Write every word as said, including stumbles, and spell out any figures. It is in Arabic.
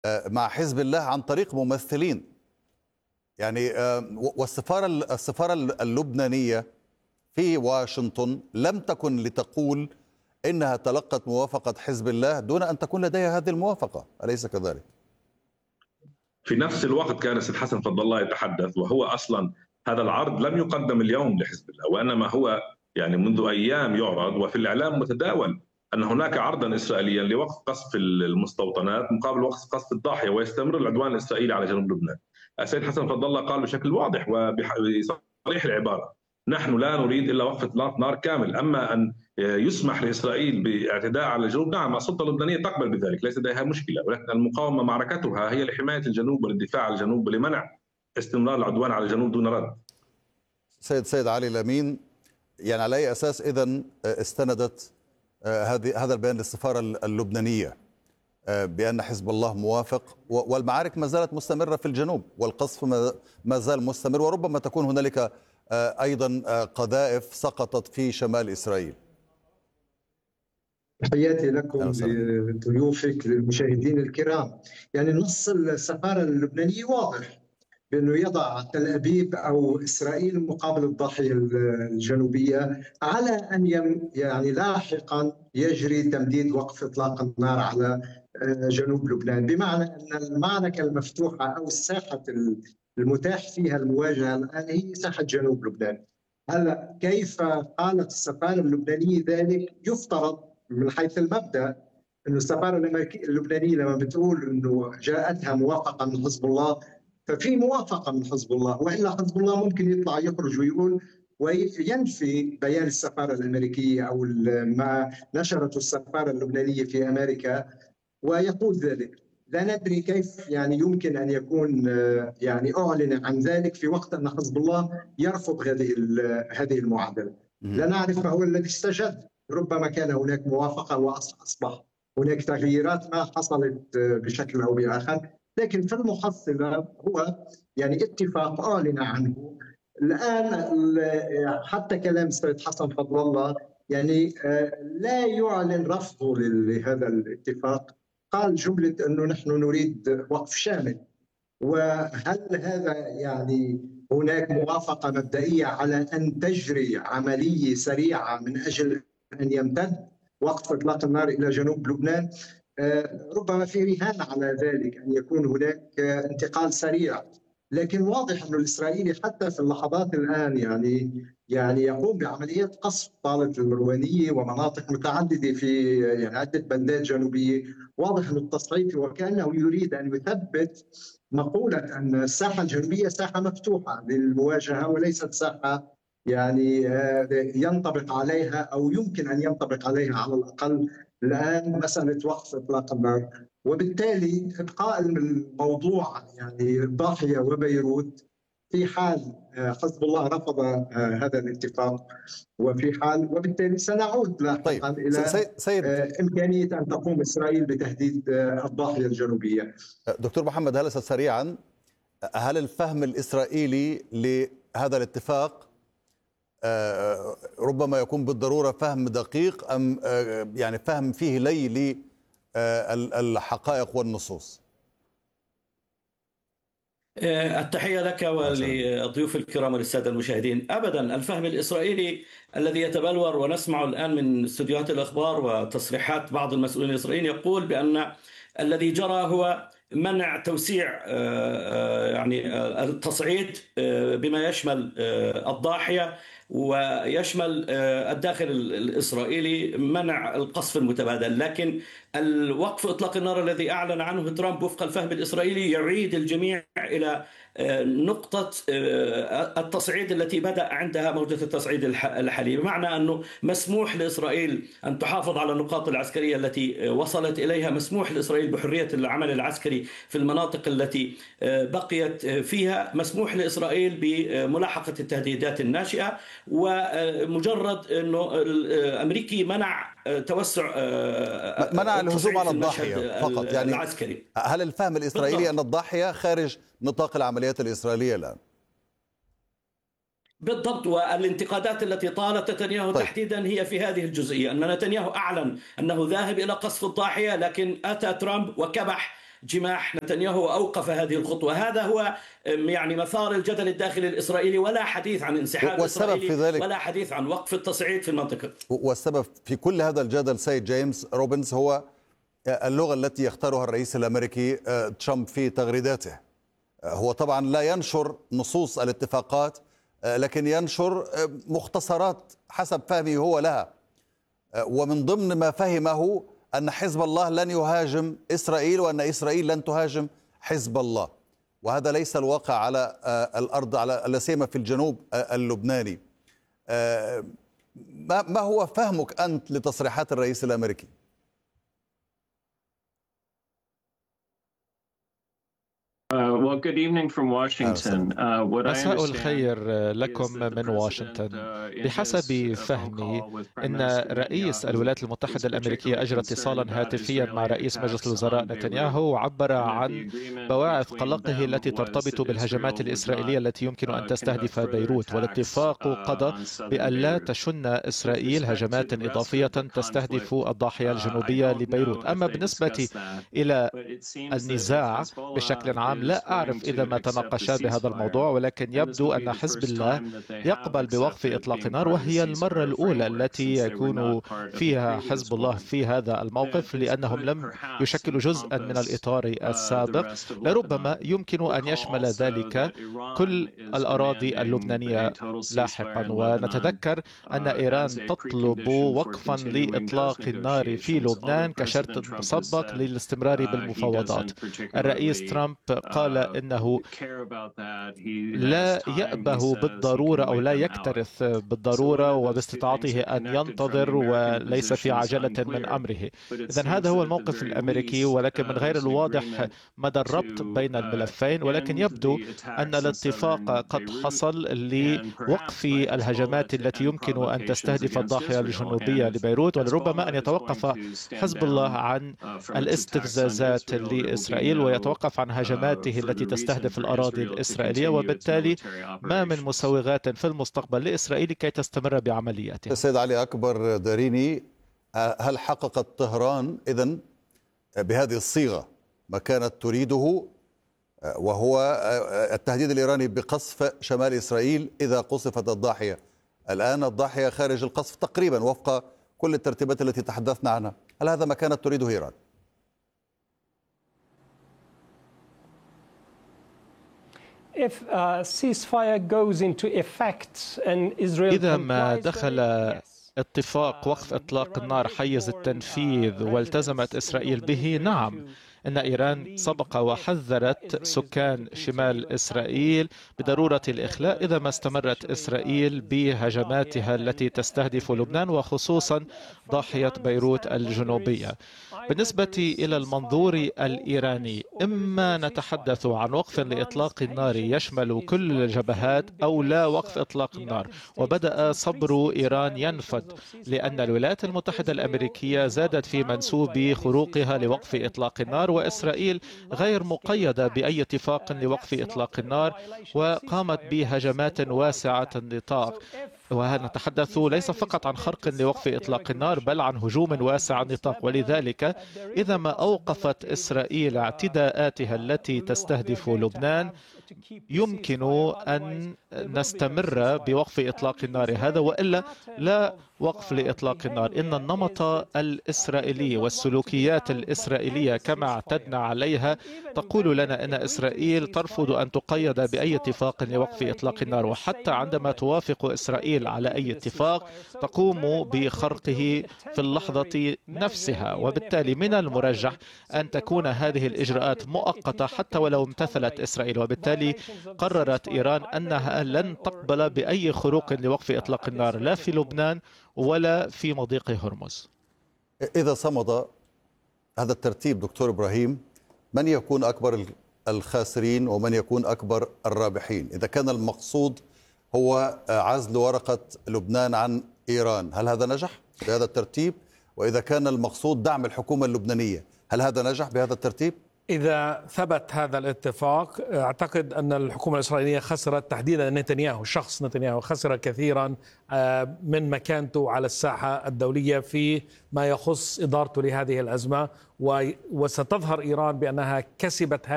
مع حزب الله عن طريق ممثلين. يعني والسفارة السفارة اللبنانية في واشنطن لم تكن لتقول إنها تلقت موافقة حزب الله دون أن تكون لديها هذه الموافقة، أليس كذلك؟ في نفس الوقت كان السيد حسن فضل الله يتحدث، وهو أصلا هذا العرض لم يقدم اليوم لحزب الله، وإنما هو يعني منذ أيام يعرض، وفي الإعلام متداول أن هناك عرضا إسرائيليا لوقف قصف المستوطنات مقابل وقف قصف الضاحية، ويستمر العدوان الإسرائيلي على جنوب لبنان. السيد حسن فضل الله قال بشكل واضح وبصريح العبارة: نحن لا نريد إلا وقف إطلاق نار كامل، أما أن يسمح لإسرائيل باعتداء على الجنوب، نعم السلطة اللبنانية تقبل بذلك، ليس لديها مشكلة، ولكن المقاومة معركتها هي لحماية الجنوب وللدفاع عن الجنوب ولمنع استمرار العدوان على الجنوب دون رد. سيد سيد علي الأمين، يعني على أي أساس إذن استندت هذه هذا البيان للسفارة اللبنانية بأن حزب الله موافق والمعارك ما زالت مستمرة في الجنوب والقصف ما زال مستمر، وربما تكون هنالك أيضا قذائف سقطت في شمال إسرائيل؟ تحياتي لكم لضيوفك للمشاهدين الكرام. يعني نص السفارة اللبنانية واضح بأنه يضع تل أبيب أو إسرائيل مقابل الضاحية الجنوبية على أن يم يعني لاحقا يجري تمديد وقف إطلاق النار على جنوب لبنان، بمعنى أن المعركة المفتوحة أو الساحة المتاح فيها المواجهة الآن هي ساحة جنوب لبنان. هلا كيف قالت السفارة اللبنانية ذلك؟ يفترض من حيث المبدأ أن السفارة اللبنانية لما بتقول أنه جاءتها موافقة من حزب الله ففي موافقة من حزب الله، وإلا حزب الله ممكن يطلع يخرج ويقول وينفي بيان السفارة الأمريكية أو ما نشرته السفارة اللبنانية في أمريكا ويقول ذلك. لا ندري كيف يعني يمكن أن يكون يعني أعلن عن ذلك في وقت أن حزب الله يرفض هذه هذه المعادلة. لا نعرف ما هو الذي استجد، ربما كان هناك موافقة وأصبح هناك تغييرات ما حصلت بشكل أو بآخر، لكن في المحصلة هو يعني اتفاق أعلن عنه. الآن حتى كلام السيد حسن فضل الله يعني لا يعلن رفضه لهذا الاتفاق، قال جملة أنه نحن نريد وقف شامل. وهل هذا يعني هناك موافقة مبدئية على أن تجري عملية سريعة من أجل أن يمتد وقف إطلاق النار إلى جنوب لبنان؟ ربما في رهان على ذلك أن يكون هناك انتقال سريع، لكن واضح أن الإسرائيلي حتى في اللحظات الآن يعني يعني يقوم بعمليات قصف طالة المروانية ومناطق متعددة في يعني عدة بلدات جنوبية. واضح أن التصعيد وكأنه يريد أن يثبت مقولة أن الساحة الجنوبية ساحة مفتوحة للمواجهة وليست ساحة يعني ينطبق عليها أو يمكن أن ينطبق عليها على الأقل الآن مسألة وقف إطلاق النار. وبالتالي إبقاء الموضوع يعني الضاحية وبيروت في حال حزب الله رفض هذا الاتفاق، وفي حال وبالتالي سنعود لاحقا طيب. إلى سيد إمكانية أن تقوم إسرائيل بتهديد الضاحية الجنوبية. دكتور محمد هلس سريعا، هل الفهم الإسرائيلي لهذا الاتفاق ربما يكون بالضرورة فهم دقيق أم يعني فهم فيه لي للحقائق والنصوص؟ التحية لك ولضيوف الكرام وللسادة المشاهدين. أبدا الفهم الإسرائيلي الذي يتبلور ونسمعه الآن من استديوهات الأخبار وتصريحات بعض المسؤولين الإسرائيليين يقول بأن الذي جرى هو منع توسيع يعني التصعيد بما يشمل الضاحية ويشمل الداخل الإسرائيلي، منع القصف المتبادل. لكن الوقف إطلاق النار الذي أعلن عنه ترامب وفق الفهم الإسرائيلي يعيد الجميع إلى نقطة التصعيد التي بدأ عندها موجة التصعيد الحالي، بمعنى أنه مسموح لإسرائيل أن تحافظ على النقاط العسكرية التي وصلت إليها، مسموح لإسرائيل بحرية العمل العسكري في المناطق التي بقيت فيها، مسموح لإسرائيل بملاحقة التهديدات الناشئة. ومجرد أنه الأمريكي منع توسع منع الهجوم على الضاحية فقط يعني العسكري. هل الفهم الإسرائيلي بالضبط. أن الضاحية خارج نطاق العمليات الإسرائيلية الآن؟ بالضبط. والانتقادات التي طالت نتنياهو طيب. تحديدا هي في هذه الجزئية، أن نتنياهو أعلن أنه ذاهب إلى قصف الضاحية، لكن أتى ترامب وكبح جماح نتنياهو وأوقف هذه الخطوة. هذا هو يعني مثار الجدل الداخلي الإسرائيلي، ولا حديث عن انسحاب إسرائيلي ولا حديث عن وقف التصعيد في المنطقة. والسبب في كل هذا الجدل سيد جيمس روبنز هو اللغة التي يختارها الرئيس الأمريكي ترامب في تغريداته. هو طبعا لا ينشر نصوص الاتفاقات، لكن ينشر مختصرات حسب فهمه هو لها، ومن ضمن ما فهمه أن حزب الله لن يهاجم إسرائيل وأن إسرائيل لن تهاجم حزب الله، وهذا ليس الواقع على الأرض، على لا سيما في الجنوب اللبناني. ما هو فهمك أنت لتصريحات الرئيس الأمريكي؟ مساء الخير لكم من واشنطن. بحسب فهمي أن رئيس الولايات المتحدة الأمريكية أجرى اتصالا هاتفيا مع رئيس مجلس الوزراء نتنياهو وعبر عن بواعث قلقه التي ترتبط بالهجمات الإسرائيلية التي يمكن أن تستهدف بيروت، والاتفاق قضى بأن لا تشن إسرائيل هجمات إضافية تستهدف الضاحية الجنوبية لبيروت. أما بالنسبة إلى النزاع بشكل عام لا أعرف إذا ما تناقشا بهذا الموضوع، ولكن يبدو أن حزب الله يقبل بوقف إطلاق النار، وهي المرة الأولى التي يكون فيها حزب الله في هذا الموقف، لأنهم لم يشكلوا جزءا من الإطار السابق. لربما يمكن أن يشمل ذلك كل الأراضي اللبنانية لاحقا. ونتذكر أن إيران تطلب وقفا لإطلاق النار في لبنان كشرط مسبق للاستمرار بالمفاوضات. الرئيس ترامب قال إنه لا يأبه بالضرورة أو لا يكترث بالضرورة وباستطاعته أن ينتظر وليس في عجلة من أمره. إذن هذا هو الموقف الأمريكي، ولكن من غير الواضح مدى الربط بين الملفين. ولكن يبدو أن الاتفاق قد حصل لوقف الهجمات التي يمكن أن تستهدف الضاحية الجنوبية لبيروت، ولربما أن يتوقف حزب الله عن الاستفزازات لإسرائيل ويتوقف عن هجماته التي تستهدف الأراضي الإسرائيلية، وبالتالي ما من مسوغات في المستقبل لإسرائيل كي تستمر بعملياتها. سيد علي أكبر داريني، هل حققت طهران إذن بهذه الصيغة ما كانت تريده، وهو التهديد الإيراني بقصف شمال إسرائيل إذا قصفت الضاحية؟ الآن الضاحية خارج القصف تقريبا وفق كل الترتيبات التي تحدثنا عنها. هل هذا ما كانت تريده إيران؟ إذا ما دخل اتفاق وقف إطلاق النار حيز التنفيذ والتزمت إسرائيل به، نعم، إن إيران سبق وحذرت سكان شمال إسرائيل بضرورة الإخلاء إذا ما استمرت إسرائيل بهجماتها التي تستهدف لبنان وخصوصا ضاحية بيروت الجنوبية. بالنسبة إلى المنظور الإيراني، إما نتحدث عن وقف لإطلاق النار يشمل كل الجبهات أو لا وقف إطلاق النار. وبدأ صبر إيران ينفد، لأن الولايات المتحدة الأمريكية زادت في منسوب خروقها لوقف إطلاق النار، وإسرائيل غير مقيدة بأي اتفاق لوقف إطلاق النار وقامت بهجمات واسعة النطاق. ونتحدث ليس فقط عن خرق لوقف إطلاق النار بل عن هجوم واسع النطاق. ولذلك إذا ما أوقفت إسرائيل اعتداءاتها التي تستهدف لبنان يمكن أن نستمر بوقف إطلاق النار هذا، وإلا لا وقف لإطلاق النار. إن النمط الإسرائيلي والسلوكيات الإسرائيلية كما اعتدنا عليها تقول لنا أن إسرائيل ترفض أن تقيد بأي اتفاق لوقف إطلاق النار، وحتى عندما توافق إسرائيل على أي اتفاق تقوم بخرقه في اللحظة نفسها. وبالتالي من المرجح أن تكون هذه الإجراءات مؤقتة حتى ولو امتثلت إسرائيل. وبالتالي قررت إيران أنها لن تقبل بأي خروق لوقف إطلاق النار لا في لبنان ولا في مضيق هرمز. إذا صمد هذا الترتيب دكتور إبراهيم، من يكون أكبر الخاسرين ومن يكون أكبر الرابحين؟ إذا كان المقصود هو عزل ورقة لبنان عن إيران، هل هذا نجح بهذا الترتيب؟ وإذا كان المقصود دعم الحكومة اللبنانية، هل هذا نجح بهذا الترتيب؟ إذا ثبت هذا الاتفاق أعتقد أن الحكومة الإسرائيلية خسرت، تحديدا نتنياهو، شخص نتنياهو خسر كثيرا من مكانته على الساحة الدولية في ما يخص إدارته لهذه الأزمة، وستظهر إيران بأنها كسبت